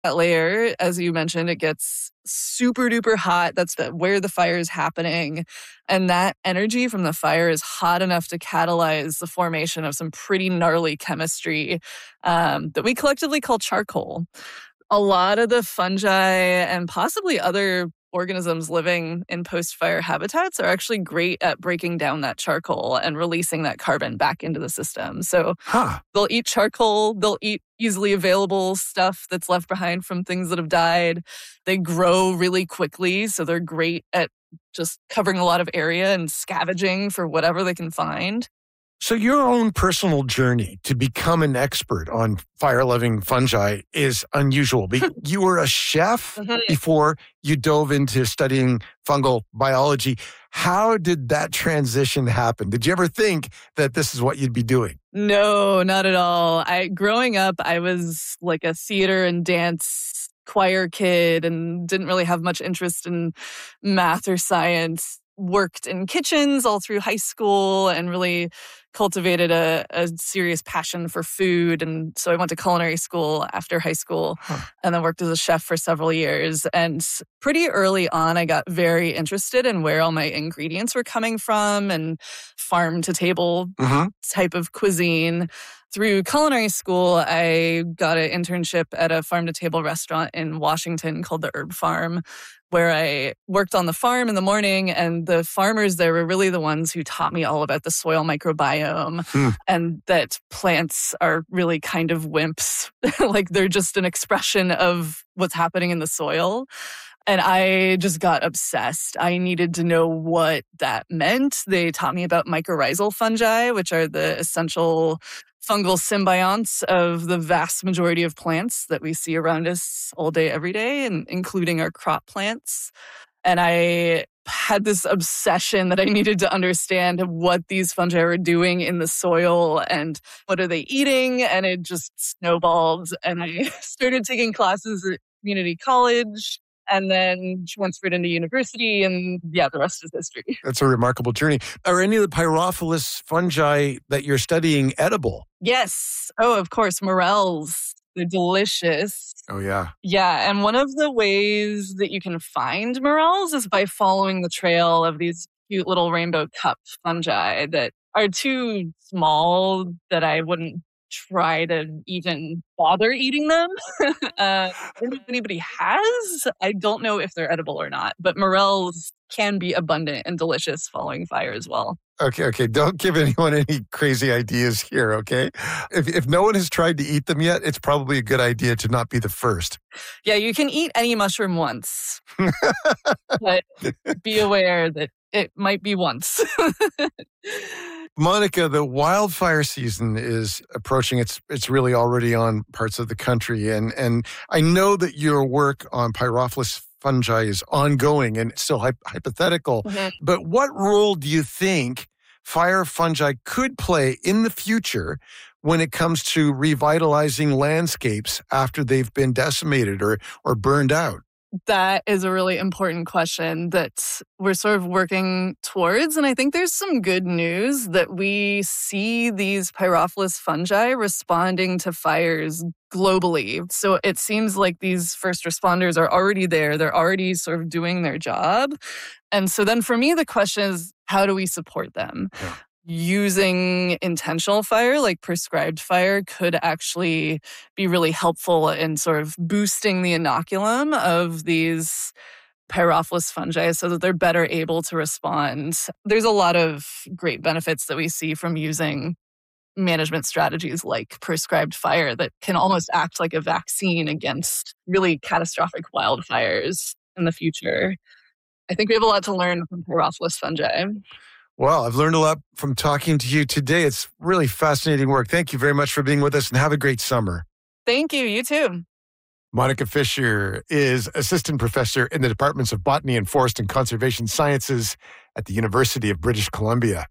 That layer, as you mentioned, it gets super duper hot. That's where the fire is happening. And that energy from the fire is hot enough to catalyze the formation of some pretty gnarly chemistry that we collectively call charcoal. A lot of the fungi and possibly other organisms living in post-fire habitats are actually great at breaking down that charcoal and releasing that carbon back into the system. So they'll eat charcoal, they'll eat easily available stuff that's left behind from things that have died. They grow really quickly, so they're great at just covering a lot of area and scavenging for whatever they can find. So your own personal journey to become an expert on fire-loving fungi is unusual. You were a chef before you dove into studying fungal biology. How did that transition happen? Did you ever think that this is what you'd be doing? No, not at all. Growing up, I was like a theater and dance choir kid and didn't really have much interest in math or science. Worked in kitchens all through high school and really cultivated a serious passion for food. And so I went to culinary school after high school and then worked as a chef for several years. And pretty early on, I got very interested in where all my ingredients were coming from and farm to table type of cuisine. Through culinary school, I got an internship at a farm-to-table restaurant in Washington called the Herb Farm, where I worked on the farm in the morning, and the farmers there were really the ones who taught me all about the soil microbiome and that plants are really kind of wimps. Like they're just an expression of what's happening in the soil. And I just got obsessed. I needed to know what that meant. They taught me about mycorrhizal fungi, which are the essential fungal symbionts of the vast majority of plants that we see around us all day, every day, and including our crop plants. And I had this obsession that I needed to understand what these fungi were doing in the soil and what are they eating. And it just snowballed. And I started taking classes at community college and then transferred into university. And yeah, the rest is history. That's a remarkable journey. Are any of the pyrophilous fungi that you're studying edible? Yes. Oh, of course. Morels. They're delicious. Oh, yeah. Yeah. And one of the ways that you can find morels is by following the trail of these cute little rainbow cup fungi that are too small that I wouldn't try to even bother eating them. If anybody has, I don't know if they're edible or not, but morels can be abundant and delicious following fire as well. Okay. Don't give anyone any crazy ideas here, okay? If no one has tried to eat them yet, it's probably a good idea to not be the first. Yeah, you can eat any mushroom once, but be aware that it might be once. Monica, the wildfire season is approaching. It's really already on parts of the country. And I know that your work on pyrophilous fungi is ongoing and still hypothetical. But what role do you think fire fungi could play in the future when it comes to revitalizing landscapes after they've been decimated or burned out? That is a really important question that we're sort of working towards. And I think there's some good news that we see these pyrophilous fungi responding to fires globally. So it seems like these first responders are already there. They're already sort of doing their job. And so then for me, the question is, how do we support them? Yeah. Using intentional fire, like prescribed fire, could actually be really helpful in sort of boosting the inoculum of these pyrophilous fungi so that they're better able to respond. There's a lot of great benefits that we see from using management strategies like prescribed fire that can almost act like a vaccine against really catastrophic wildfires in the future. I think we have a lot to learn from pyrophilous fungi. Well, I've learned a lot from talking to you today. It's really fascinating work. Thank you very much for being with us and have a great summer. Thank you. You too. Monica Fisher is assistant professor in the departments of botany and forest and conservation sciences at the University of British Columbia.